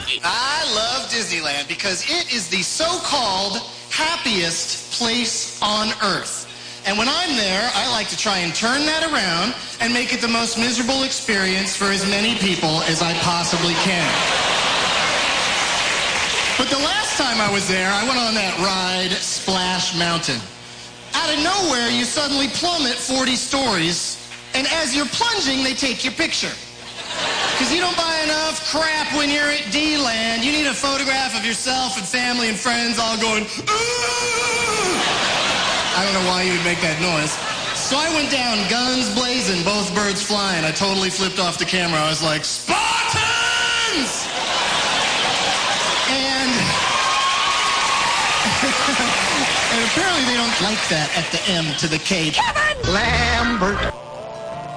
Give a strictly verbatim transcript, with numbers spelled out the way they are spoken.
I love Disneyland because it is the so-called happiest place on Earth. And when I'm there, I like to try and turn that around and make it the most miserable experience for as many people as I possibly can. But the last time I was there, I went on that ride, Splash Mountain. Out of nowhere, you suddenly plummet forty stories, and as you're plunging, they take your picture. Because you don't buy enough crap when you're at D-Land. You need a photograph of yourself and family and friends all going, ooh! I don't know why you would make that noise. So I went down, guns blazing, both birds flying. I totally flipped off the camera. I was like, Spartans! And... and apparently they don't like that at the M to the K. Kevin! Lambert.